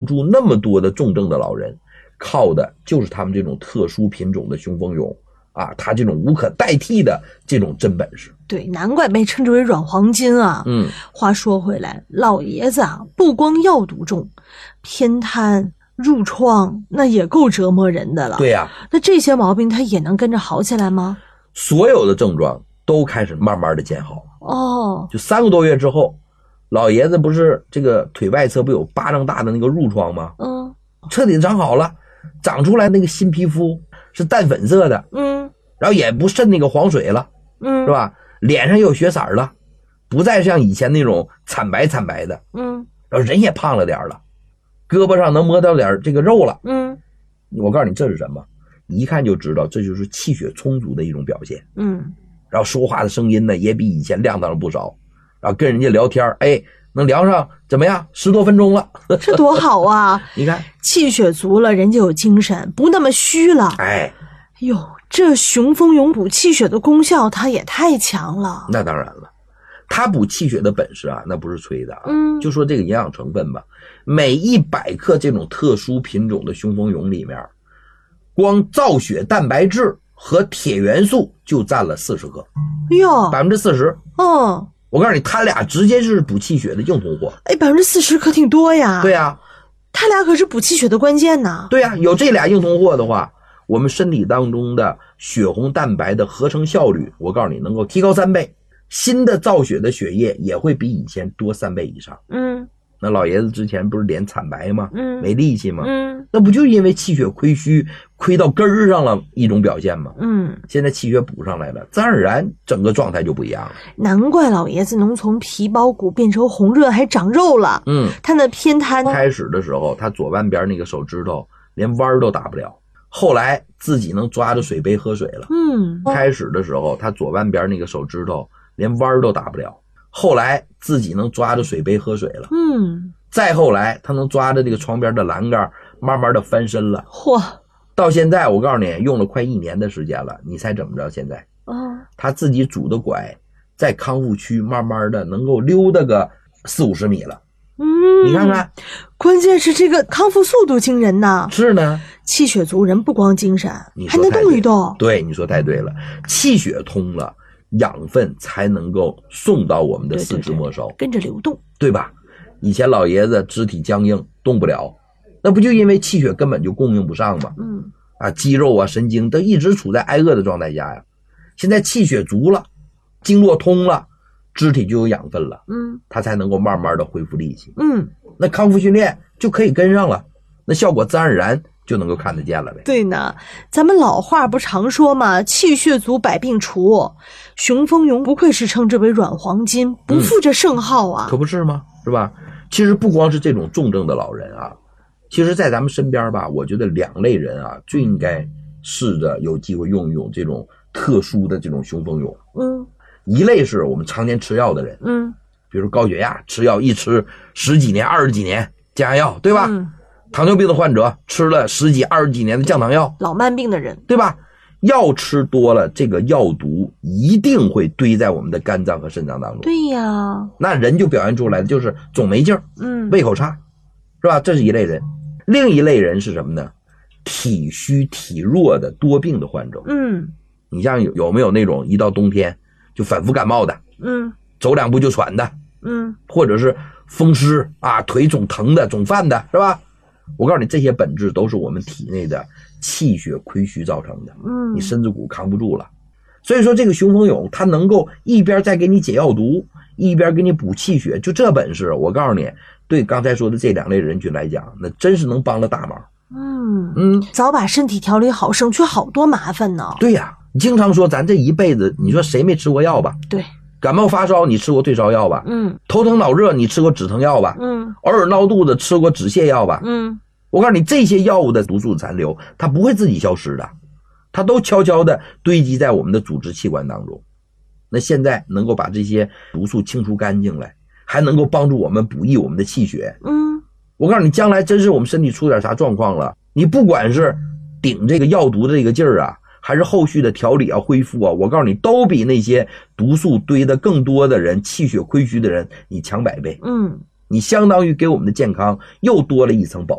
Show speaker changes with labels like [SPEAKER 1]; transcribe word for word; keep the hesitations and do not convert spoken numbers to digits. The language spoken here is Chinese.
[SPEAKER 1] 住那么多的重症的老人，靠的就是他们这种特殊品种的雄蜂蛹啊，他这种无可代替的这种真本事。
[SPEAKER 2] 对，难怪被称之为软黄金啊。
[SPEAKER 1] 嗯，
[SPEAKER 2] 话说回来，老爷子啊，不光药毒重，偏瘫、褥疮，那也够折磨人的了。
[SPEAKER 1] 对呀、啊，
[SPEAKER 2] 那这些毛病他也能跟着好起来吗？
[SPEAKER 1] 所有的症状都开始慢慢的见好。
[SPEAKER 2] 哦，
[SPEAKER 1] 就三个多月之后，老爷子不是这个腿外侧不有巴掌大的那个褥疮吗？
[SPEAKER 2] 嗯，
[SPEAKER 1] 彻底长好了，长出来那个新皮肤是淡粉色的，
[SPEAKER 2] 嗯，
[SPEAKER 1] 然后也不渗那个黄水了，
[SPEAKER 2] 嗯，
[SPEAKER 1] 是吧？脸上也有血色了，不再像以前那种惨白惨白的，
[SPEAKER 2] 嗯，
[SPEAKER 1] 然后人也胖了点了，胳膊上能摸到点这个肉了，
[SPEAKER 2] 嗯，
[SPEAKER 1] 我告诉你这是什么？一看就知道这就是气血充足的一种表现。
[SPEAKER 2] 嗯，
[SPEAKER 1] 然后说话的声音呢也比以前亮堂了不少，然后跟人家聊天，哎，能聊上怎么样十多分钟了，
[SPEAKER 2] 这多好啊！
[SPEAKER 1] 你看
[SPEAKER 2] 气血足了，人就有精神，不那么虚了。
[SPEAKER 1] 哎，
[SPEAKER 2] 哟，这雄蜂蛹补气血的功效它也太强了。
[SPEAKER 1] 那当然了，它补气血的本事啊，那不是吹的啊。
[SPEAKER 2] 嗯，
[SPEAKER 1] 就说这个营养成分吧，每一百克这种特殊品种的雄蜂蛹里面，光造血蛋白质和铁元素就占了四十克，
[SPEAKER 2] 哟，
[SPEAKER 1] 百分之四十。
[SPEAKER 2] 哦，
[SPEAKER 1] 我告诉你，它俩直接是补气血的硬通货。
[SPEAKER 2] 哎，百分之四十可挺多呀。
[SPEAKER 1] 对呀、啊，
[SPEAKER 2] 它俩可是补气血的关键呐。
[SPEAKER 1] 对呀、啊，有这俩硬通货的话，我们身体当中的血红蛋白的合成效率，我告诉你能够提高三倍，新的造血的血液也会比以前多三倍以上。
[SPEAKER 2] 嗯，
[SPEAKER 1] 那老爷子之前不是脸惨白吗？
[SPEAKER 2] 嗯，
[SPEAKER 1] 没力气吗？
[SPEAKER 2] 嗯，
[SPEAKER 1] 那不就因为气血亏虚，亏到根儿上了一种表现吗？
[SPEAKER 2] 嗯，现
[SPEAKER 1] 在气血补上来了，自然而然整个状态就不一样了。
[SPEAKER 2] 难怪老爷子能从皮包骨变成红润还长肉了。
[SPEAKER 1] 嗯，
[SPEAKER 2] 他那偏瘫
[SPEAKER 1] 开始的时候，他左半边那个手指头连弯儿都打不了，后来自己能抓着水杯喝水了。
[SPEAKER 2] 嗯，
[SPEAKER 1] 开始的时候，他左半边那个手指头连弯儿都打不了，后来自己能抓着水杯喝水了。
[SPEAKER 2] 嗯，
[SPEAKER 1] 再后来他能抓着这个床边的栏杆慢慢的翻身了。
[SPEAKER 2] 嚯，
[SPEAKER 1] 到现在我告诉你用了快一年的时间了，你猜怎么着？现在
[SPEAKER 2] 哦，
[SPEAKER 1] 他自己拄的拐在康复区慢慢的能够溜达个四五十米了。
[SPEAKER 2] 嗯，
[SPEAKER 1] 你看看，
[SPEAKER 2] 关键是这个康复速度惊人呐。
[SPEAKER 1] 是呢，
[SPEAKER 2] 气血足人不光精神，还能动一动。
[SPEAKER 1] 对，你说太对了，气血通了，养分才能够送到我们的四肢末梢，
[SPEAKER 2] 跟着流动，
[SPEAKER 1] 对吧？以前老爷子肢体僵硬动不了，那不就因为气血根本就供应不上吗？
[SPEAKER 2] 嗯，
[SPEAKER 1] 啊，肌肉啊神经都一直处在挨饿的状态下呀。现在气血足了，经络通了，肢体就有养分了，
[SPEAKER 2] 嗯，
[SPEAKER 1] 它才能够慢慢的恢复力气。
[SPEAKER 2] 嗯，
[SPEAKER 1] 那康复训练就可以跟上了，那效果自然而然就能够看得见了呗。
[SPEAKER 2] 对呢，咱们老话不常说嘛，气血足百病除。雄蜂蛹不愧是称之为软黄金，不负这盛号啊、
[SPEAKER 1] 嗯、可不是吗？是吧？其实不光是这种重症的老人啊，其实在咱们身边吧，我觉得两类人啊最应该试着有机会用一用这种特殊的这种雄蜂蛹。
[SPEAKER 2] 嗯，
[SPEAKER 1] 一类是我们常年吃药的人，
[SPEAKER 2] 嗯，
[SPEAKER 1] 比如高血压吃药一吃十几年二十几年降压药，对吧？
[SPEAKER 2] 嗯，
[SPEAKER 1] 糖尿病的患者吃了十几二十几年的降糖药，
[SPEAKER 2] 老慢病的人，
[SPEAKER 1] 对吧？药吃多了，这个药毒一定会堆在我们的肝脏和肾脏当中。
[SPEAKER 2] 对呀，
[SPEAKER 1] 那人就表现出来的就是总没劲儿，
[SPEAKER 2] 嗯，
[SPEAKER 1] 胃口差，是吧？这是一类人。另一类人是什么呢？体虚体弱的多病的患者。
[SPEAKER 2] 嗯，
[SPEAKER 1] 你像有有没有那种一到冬天就反复感冒的，
[SPEAKER 2] 嗯，
[SPEAKER 1] 走两步就喘的，
[SPEAKER 2] 嗯，
[SPEAKER 1] 或者是风湿啊，腿总疼的、总犯的，是吧？我告诉你，这些本质都是我们体内的气血亏虚造成的。
[SPEAKER 2] 嗯，
[SPEAKER 1] 你身子骨扛不住了。所以说这个雄蜂蛹它能够一边在给你解药毒，一边给你补气血，就这本事，我告诉你，对刚才说的这两类人群来讲，那真是能帮了大忙。
[SPEAKER 2] 嗯
[SPEAKER 1] 嗯，
[SPEAKER 2] 早把身体调理好，省去好多麻烦呢。
[SPEAKER 1] 对呀，你经常说咱这一辈子，你说谁没吃过药吧？
[SPEAKER 2] 对，
[SPEAKER 1] 感冒发烧你吃过退烧药吧？
[SPEAKER 2] 嗯，
[SPEAKER 1] 头疼脑热你吃过止疼药吧？
[SPEAKER 2] 嗯，
[SPEAKER 1] 偶尔闹肚子吃过止泻药吧？
[SPEAKER 2] 嗯，
[SPEAKER 1] 我告诉你，这些药物的毒素残留，它不会自己消失的，它都悄悄的堆积在我们的组织器官当中。那现在能够把这些毒素清除干净来，还能够帮助我们补益我们的气血。
[SPEAKER 2] 嗯，
[SPEAKER 1] 我告诉你，将来真是我们身体出点啥状况了，你不管是顶这个药毒的这个劲儿啊，还是后续的调理啊、恢复啊，我告诉你，都比那些毒素堆的更多的人、气血亏虚的人，你强百倍。
[SPEAKER 2] 嗯，
[SPEAKER 1] 你相当于给我们的健康又多了一层保